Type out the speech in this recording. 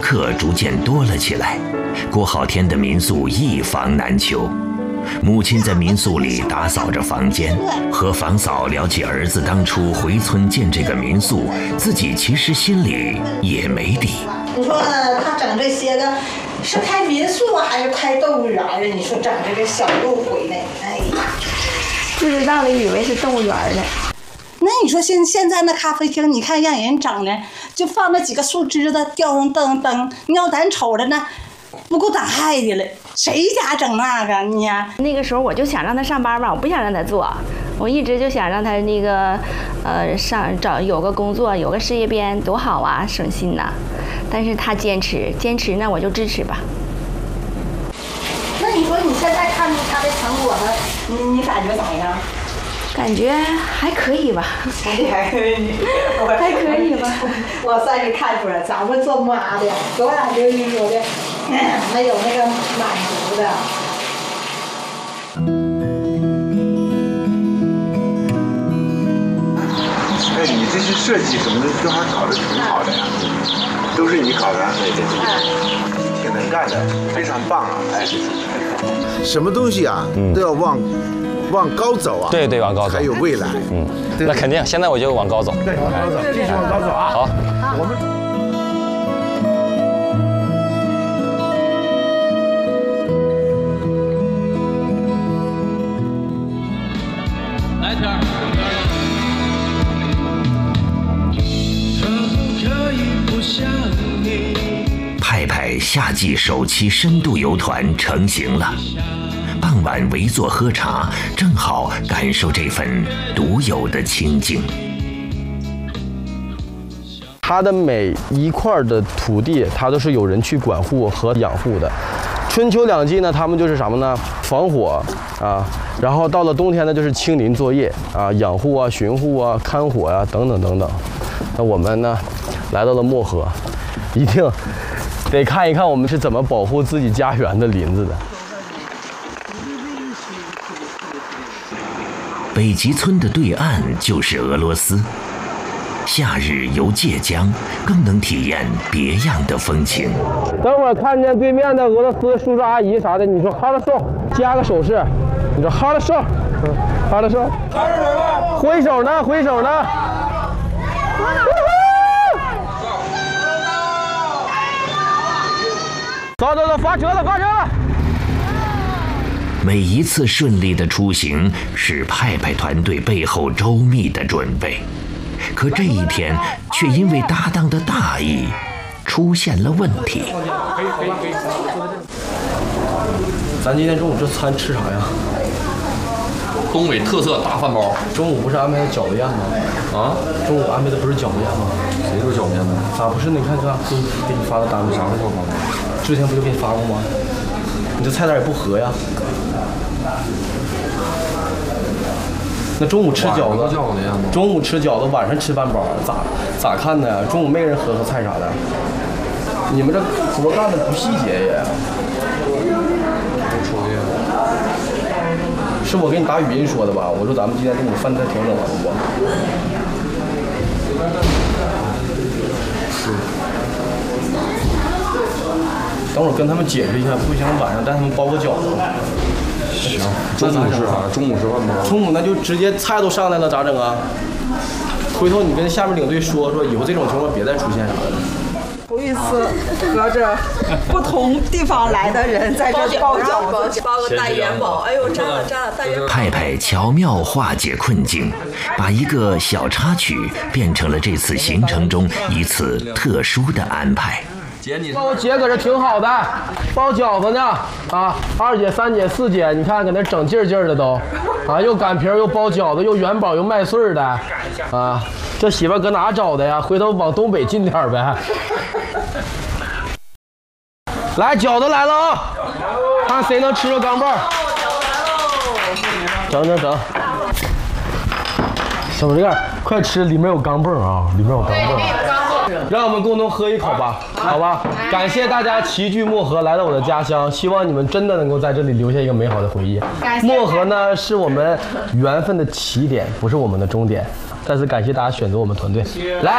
客逐渐多了起来，郭浩天的民宿一房难求。母亲在民宿里打扫着房间，和房嫂聊起儿子当初回村建这个民宿，自己其实心里也没底。 你说他整这些个是开民宿还是开动物园啊？你说整这个小路回来，哎呀， 不知道的以为是动物园呢。 那你说现在那咖啡厅，你看让人整的，就放那几个树枝子，吊上灯，你要咱瞅着呢，不够胆害的了。谁家整那个你呀？ 那个时候我就想让他上班吧，我不想让他做，我一直就想让他那个有个工作，有个事业编，多好啊，省心呐。但是他坚持，那我就支持吧。 那你说你现在看他的成果呢，你感觉咋样？ 感觉还可以吧， 还可以吧。 我算是看出来，咱们做妈的，多少就是说的，没有那个满足的。 哎，你这些设计什么的都还搞得挺好的呀，都是你搞的，对，挺能干的，非常棒啊！哎，什么东西啊，都要往高走啊！ 对，往高走， 还有未来。 那肯定，现在我就往高走。 对，往高走，继续往高走啊！ 好， 我们。 来一片。 派派夏季首期深度游团成型了，傍晚围坐喝茶，正好感受这份独有的清静。 它的每一块的土地，它都是有人去管护和养护的。春秋两季呢，他们就是什么呢？防火啊，然后到了冬天呢，就是清林作业啊，养护啊、巡护啊、看火啊等等等等。那我们呢，来到了漠河，一定得看一看我们是怎么保护自己家园的林子的。 北极村的对岸就是俄罗斯，夏日游界江更能体验别样的风情。 等会儿看见对面的俄罗斯叔叔阿姨啥的，你说哈了手，加个手势，你说哈了手，哈了手，挥手呢，挥手呢。走，发车了！ 每一次顺利的出行是派派团队背后周密的准备，可这一天却因为搭档的大意出现了问题。 咱今天中午这餐吃啥呀？ 东北特色大饭包。 中午不是安排的饺子宴吗？啊，中午安排的不是饺子宴吗？ 谁说饺子宴呢？ 咋不是？你看，给你发的单子啥时候发的？之前不就给你发过吗？你这菜单也不合呀。那中午吃饺子，中午吃饺子，晚上吃饭包，咋看呢？中午没人喝菜啥的。你们这活干的不细节也。是我给你打语音说的吧？我说咱们今天中午饭菜调整完了不？是。等会儿跟他们解释一下，不行晚上带他们包个饺子。 行，中午是啥？中午是饭包。 中午那就直接菜都上来了，咋整啊？回头你跟下面领队说，以后这种情况别再出现啥的。 头一次和着不同地方来的人在这包饺子， 包个大元宝，哎呦，炸了大元宝！ 派派巧妙化解困境，把一个小插曲变成了这次行程中一次特殊的安排。 我姐搁这挺好的，包饺子呢啊，2姐、3姐、4姐，你看搁那整劲儿的都，啊，又擀皮又包饺子，又元宝又麦穗的，啊，这媳妇搁哪找的呀？回头往东北进点呗。来，饺子来了啊！看谁能吃着钢镚儿。整，小不这样，快吃，里面有钢镚儿啊，里面有钢镚儿。让我们共同喝一口吧，好吧？感谢大家齐聚漠河来到我的家乡，希望你们真的能够在这里留下一个美好的回忆。漠河呢是我们缘分的起点，不是我们的终点。再次感谢大家选择我们团队，来。